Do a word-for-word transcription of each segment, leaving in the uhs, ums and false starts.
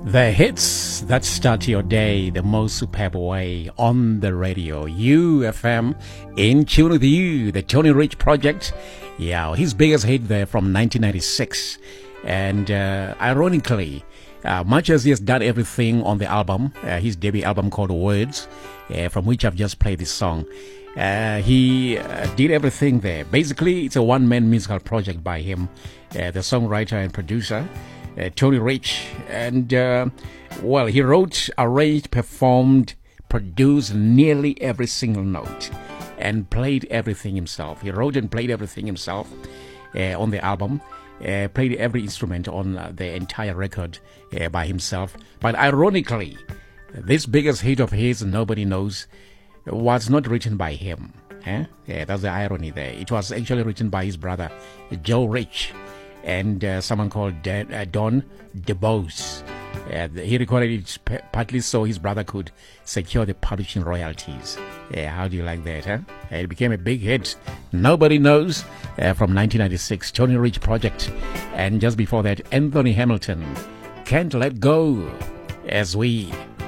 The hits that start your day the most superb way on the radio. U F M, in tune with you, the Tony Rich Project. Yeah, his biggest hit there from nineteen ninety-six. And uh, ironically, uh, much as he has done everything on the album, uh, his debut album called Words, uh, from which I've just played this song, uh, he uh, did everything there. Basically, it's a one-man musical project by him, uh, the songwriter and producer, Uh, Tony Rich. And uh, well, he wrote, arranged, performed, produced nearly every single note and played everything himself. He wrote and played everything himself uh, on the album, uh, played every instrument on uh, the entire record uh, by himself. But ironically, this biggest hit of his, Nobody Knows, was not written by him. Eh? Yeah, that's the irony there. It was actually written by his brother, Joe Rich, and uh, someone called Dan, uh, Don DeBose. Uh, he recorded it p- partly so his brother could secure the publishing royalties. Uh, how do you like that, huh? Uh, it became a big hit. Nobody Knows, uh, from nineteen ninety-six, Tony Rich Project. And just before that, Anthony Hamilton, Can't Let Go, as we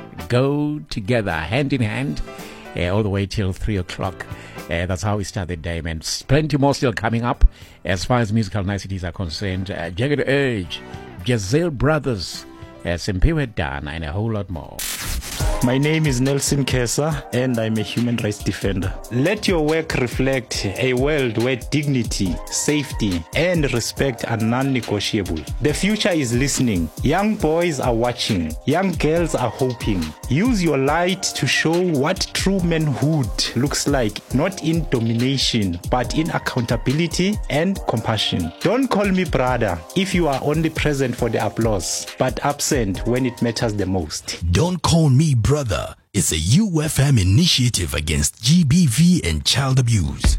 go together, hand in hand, uh, all the way till three o'clock. Uh, that's how we start the day, man. Plenty more still coming up as far as musical niceties are concerned. Uh, Jagged Edge, Giselle Brothers, uh, Simpiwe Dan, and a whole lot more. My name is Nelson Kesa, and I'm a human rights defender. Let your work reflect a world where dignity, safety, and respect are non-negotiable. The future is listening. Young boys are watching. Young girls are hoping. Use your light to show what true manhood looks like, not in domination, but in accountability and compassion. Don't call me brother if you are only present for the applause, but absent when it matters the most. Don't call me brother. Brother is a U F M initiative against G B V and child abuse.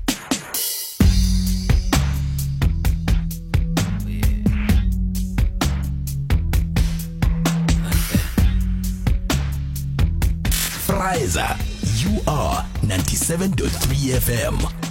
Fraiza, you are ninety-seven point three F M.